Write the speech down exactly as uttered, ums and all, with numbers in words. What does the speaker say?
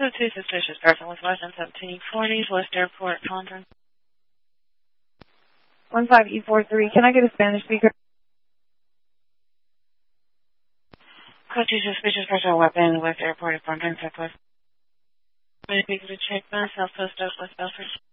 Code two suspicious person with license seventeen forties, West Airport, Condon. one five E four three, can I get a Spanish speaker? Code two suspicious person with weapon, West Airport, Condon, Southwest. May I speak to check my South Coast, West Belford?